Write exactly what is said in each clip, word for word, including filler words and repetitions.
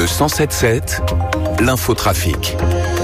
Le cent sept sept, l'infotrafic.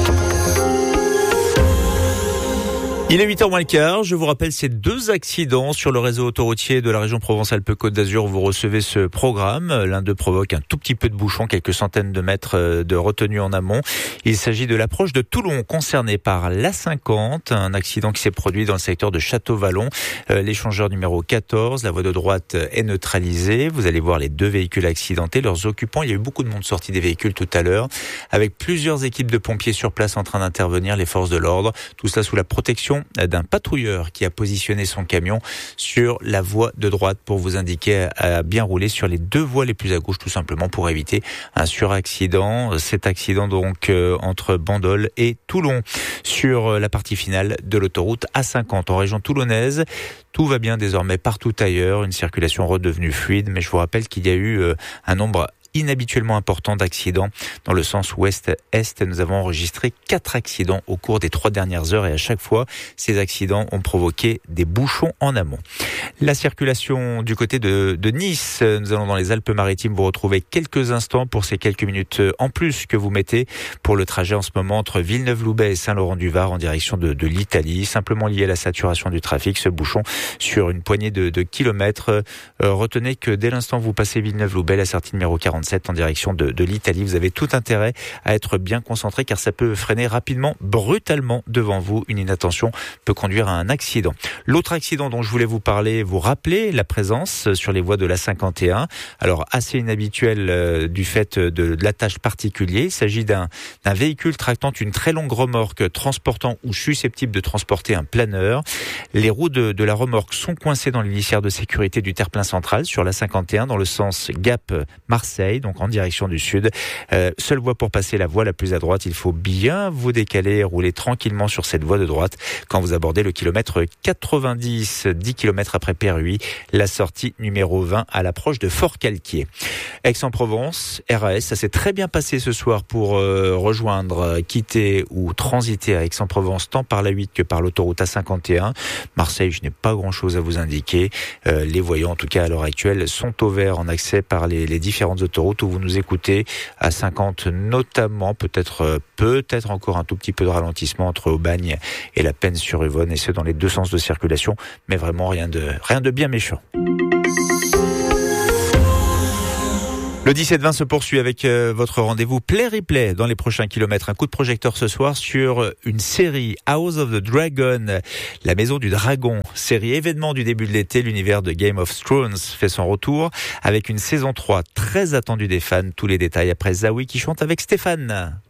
Il est huit heures moins le quart. Je vous rappelle ces deux accidents sur le réseau autoroutier de la région Provence-Alpes-Côte d'Azur. Vous recevez ce programme. L'un d'eux provoque un tout petit peu de bouchon, quelques centaines de mètres de retenue en amont. Il s'agit de l'approche de Toulon, concernée par l'A cinquante. Un accident qui s'est produit dans le secteur de Château-Vallon. L'échangeur numéro quatorze, la voie de droite est neutralisée. Vous allez voir les deux véhicules accidentés, leurs occupants. Il y a eu beaucoup de monde sorti des véhicules tout à l'heure, avec plusieurs équipes de pompiers sur place en train d'intervenir, les forces de l'ordre. Tout cela sous la protection d'un patrouilleur qui a positionné son camion sur la voie de droite pour vous indiquer à bien rouler sur les deux voies les plus à gauche, tout simplement pour éviter un suraccident. Cet accident donc euh, entre Bandol et Toulon sur la partie finale de l'autoroute A cinquante en région toulonnaise. Tout va bien désormais partout ailleurs, une circulation redevenue fluide, mais je vous rappelle qu'il y a eu euh, un nombre inhabituellement important d'accidents dans le sens ouest-est. Nous avons enregistré quatre accidents au cours des trois dernières heures et à chaque fois, ces accidents ont provoqué des bouchons en amont. La circulation du côté de, de Nice, nous allons dans les Alpes-Maritimes vous retrouver quelques instants pour ces quelques minutes en plus que vous mettez pour le trajet en ce moment entre Villeneuve-Loubet et Saint-Laurent-du-Var en direction de, de l'Italie, simplement lié à la saturation du trafic. Ce bouchon sur une poignée de, de kilomètres. Euh, retenez que dès l'instant où vous passez Villeneuve-Loubet, la sortie numéro quarante en direction de, de l'Italie. Vous avez tout intérêt à être bien concentré car ça peut freiner rapidement, brutalement devant vous. Une inattention peut conduire à un accident. L'autre accident dont je voulais vous parler, vous rappelez la présence sur les voies de l'A cinquante et un. Alors assez inhabituel euh, du fait de, de l'attache particulier. Il s'agit d'un, d'un véhicule tractant une très longue remorque transportant ou susceptible de transporter un planeur. Les roues de, de la remorque sont coincées dans les lisières de sécurité du terre-plein central sur l'A cinquante et un dans le sens Gap-Marseille, donc en direction du sud. Euh, seule voie pour passer la voie la plus à droite. Il faut bien vous décaler et rouler tranquillement sur cette voie de droite quand vous abordez le kilomètre quatre-vingt-dix, dix kilomètres après Perruy, la sortie numéro vingt à l'approche de Fort-Calquier. Aix-en-Provence, R A S, ça s'est très bien passé ce soir pour euh, rejoindre, quitter ou transiter à Aix-en-Provence tant par la huit que par l'autoroute A cinquante et un. Marseille, je n'ai pas grand-chose à vous indiquer. Euh, les voyants, en tout cas à l'heure actuelle, sont au vert en accès par les, les différentes autoroutes où vous nous écoutez, à cinquante notamment, peut-être peut-être encore un tout petit peu de ralentissement entre Aubagne et la Penne-sur-Yvonne, et ce dans les deux sens de circulation, mais vraiment rien de rien de bien méchant. Le dix-sept vingt se poursuit avec euh, votre rendez-vous Play Replay dans les prochains kilomètres. Un coup de projecteur ce soir sur une série House of the Dragon, la maison du dragon. Série événement du début de l'été, l'univers de Game of Thrones fait son retour avec une saison trois très attendue des fans. Tous les détails après Zawi qui chante avec Stéphane.